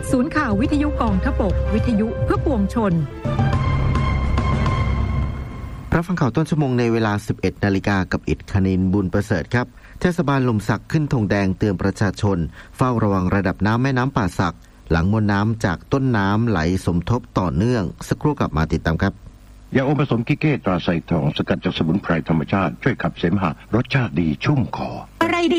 ศูนย์ข่าววิทยุกองทพบกวิทยุเพื่อปวงชนรับฟังข่าวต้นชั่วโมงในเวลา 11 นาฬิกากับอิฐคณินบุญประเสริฐครับเทศบาลลมสักขึ้นธงแดงเตือนประชาชนเฝ้าระวังระดับน้ำแม่น้ำป่าสักหลังมวลน้ำจากต้นน้ำไหลสมทบต่อเนื่องสักครู่กลับมาติดตามครับยาอมผสมกิเก้ตราไซทองสกัดจากสมุนไพรธรรมชาติช่วยขับเสมหะรสชาติดีชุ่มคออะไรดี